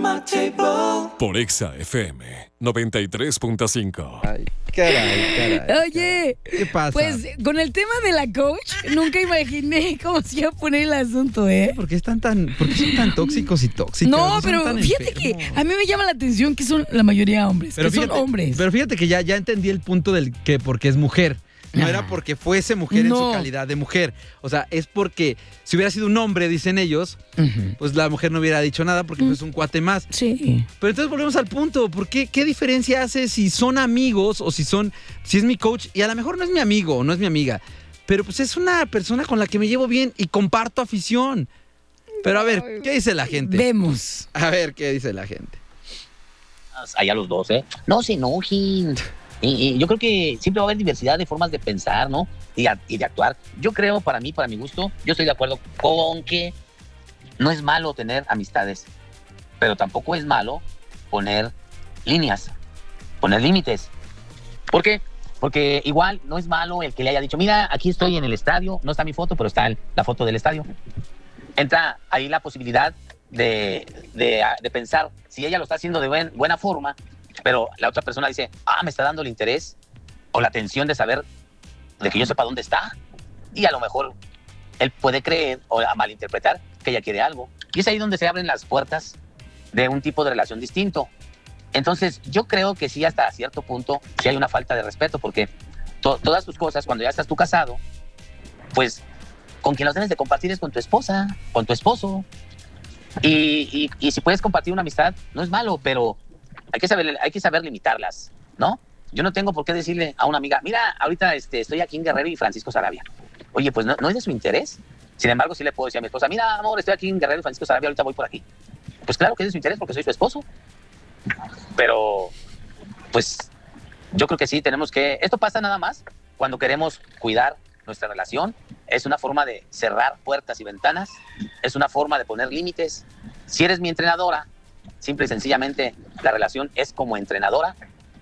Por Exa FM 93.5. Ay, caray. Oye, ¿Qué pasa? pues con el tema de la coach, nunca imaginé cómo se iba a poner el asunto, ¿eh? ¿Por qué son tan tóxicos y tóxicas? No, Son pero tan fíjate enfermos. que a mí me llama la atención que son la mayoría hombres, que son hombres. Pero fíjate que ya entendí el punto del que porque es mujer. No Ah. era porque fuese mujer en su No. calidad de mujer. O sea, es porque si hubiera sido un hombre, dicen ellos, pues la mujer no hubiera dicho nada porque es un cuate más. Sí. Pero entonces volvemos al punto. ¿Por qué? ¿Qué diferencia hace si son amigos o si es mi coach? Y a lo mejor no es mi amigo o no es mi amiga. Pero pues es una persona con la que me llevo bien y comparto afición. Pero a ver, ¿qué dice la gente? Vemos. A ver, ¿qué dice la gente? Allá los dos, ¿eh? No se enojen. Y yo creo que siempre va a haber diversidad de formas de pensar, ¿no? Y de actuar. Yo creo, para mi gusto, yo estoy de acuerdo con que no es malo tener amistades, pero tampoco es malo poner líneas, poner límites. ¿Por qué? Porque igual no es malo el que le haya dicho, mira, aquí estoy en el estadio, no está mi foto, pero está la foto del estadio. Entra ahí la posibilidad de pensar, si ella lo está haciendo de buena forma, pero la otra persona dice, me está dando el interés o la atención de saber, de que yo sepa dónde está. Y a lo mejor él puede creer o malinterpretar que ella quiere algo. Y es ahí donde se abren las puertas de un tipo de relación distinto. Entonces, yo creo que sí, hasta cierto punto, sí hay una falta de respeto, porque todas tus cosas, cuando ya estás tú casado, pues con quien los debes de compartir es con tu esposa, con tu esposo. Y si puedes compartir una amistad, no es malo, pero hay que saber limitarlas, ¿no? Yo no tengo por qué decirle a una amiga, mira, ahorita estoy aquí en Guerrero y Francisco Sarabia. Oye, pues no es de su interés. Sin embargo, sí le puedo decir a mi esposa, mira, amor, estoy aquí en Guerrero y Francisco Sarabia, ahorita voy por aquí. Pues claro que es de su interés porque soy su esposo. Pero, pues, yo creo que sí tenemos que... Esto pasa nada más cuando queremos cuidar nuestra relación. Es una forma de cerrar puertas y ventanas. Es una forma de poner límites. Si eres mi entrenadora, simple y sencillamente la relación es como entrenadora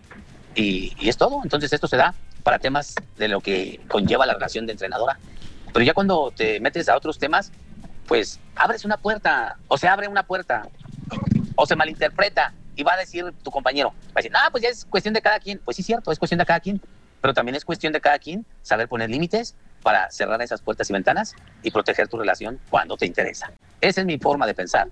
y es todo. Entonces esto se da para temas de lo que conlleva la relación de entrenadora. Pero ya cuando te metes a otros temas, pues abres una puerta o se abre una puerta o se malinterpreta y va a decir tu compañero, va a decir, pues ya es cuestión de cada quien. Pues sí, cierto, es cuestión de cada quien, pero también es cuestión de cada quien saber poner límites para cerrar esas puertas y ventanas y proteger tu relación cuando te interesa. Esa es mi forma de pensar.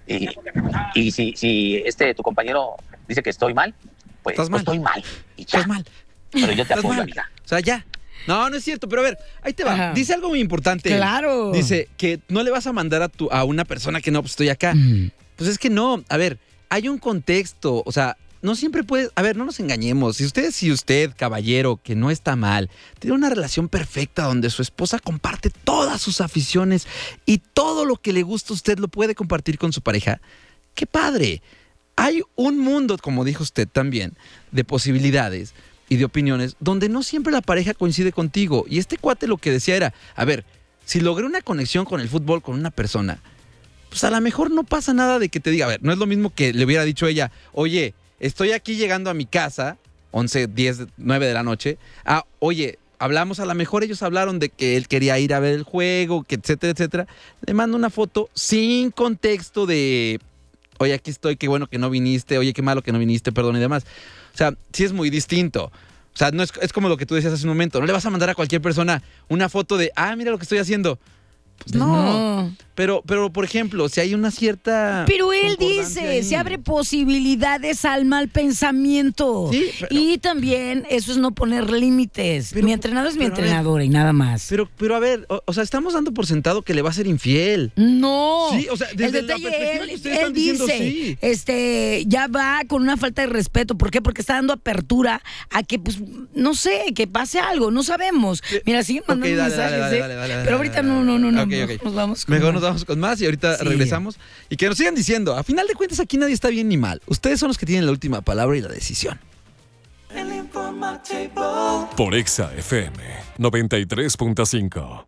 Y si tu compañero dice que estoy mal, pues estoy mal. Y ya. Estás mal. Pero yo te Estás apoyo, mal. amiga. O sea, ya. No es cierto, pero a ver, ahí te va. Ajá. Dice algo muy importante. Claro. Dice que no le vas a mandar a una persona que no, pues estoy acá. Pues es que no. A ver, hay un contexto. O sea, no siempre puedes... A ver, no nos engañemos. Si usted, caballero, que no está mal, tiene una relación perfecta donde su esposa comparte todas sus aficiones y todo lo que le gusta a usted lo puede compartir con su pareja, ¡qué padre! Hay un mundo, como dijo usted también, de posibilidades y de opiniones donde no siempre la pareja coincide contigo. Y este cuate lo que decía era, a ver, si logré una conexión con el fútbol con una persona, pues a lo mejor no pasa nada de que te diga, a ver, no es lo mismo que le hubiera dicho ella, oye, estoy aquí llegando a mi casa, 11, 10, 9 de la noche, oye, hablamos, a lo mejor ellos hablaron de que él quería ir a ver el juego, que etcétera, etcétera. Le mando una foto sin contexto de, oye, aquí estoy, qué bueno que no viniste, oye, qué malo que no viniste, perdón y demás. O sea, sí es muy distinto. O sea, no es como lo que tú decías hace un momento. No le vas a mandar a cualquier persona una foto de, mira lo que estoy haciendo. Pues no. Pero, por ejemplo, si hay una cierta... Pero él concordancia dice, ahí. se abre posibilidades al mal pensamiento. Sí, pero- Y también eso es no poner límites. Pero- mi entrenador es mi pero a ver, entrenadora y nada más. Pero a ver, o sea, estamos dando por sentado que le va a ser infiel. No. Sí, o sea, desde el la detalle, perspectiva que ustedes están él diciendo, dice, sí. ya va con una falta de respeto. ¿Por qué? Porque está dando apertura a que, pues, no sé, que pase algo. No sabemos. Mira, siguen mandando Ok, dale, mensajes, dale, ¿eh? dale, dale, Pero ahorita no. Ok, Mejor ok. nos vamos con Mejor más. nos vamos con más y ahorita Sí. regresamos. Y que nos sigan diciendo, a final de cuentas aquí nadie está bien ni mal. Ustedes son los que tienen la última palabra y la decisión. Por Exa FM 93.5.